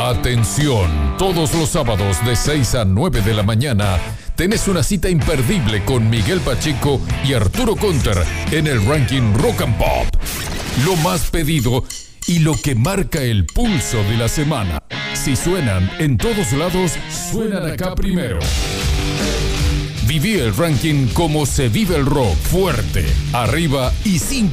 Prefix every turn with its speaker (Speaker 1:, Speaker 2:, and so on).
Speaker 1: Atención, todos los sábados de 6 a 9 de la mañana tenés una cita imperdible con Miguel Pacheco y Arturo Conter en el ranking Rock and Pop. Lo más pedido y lo que marca el pulso de la semana. Si suenan en todos lados, suenan acá primero. Viví el ranking como se vive el rock, fuerte, arriba y sin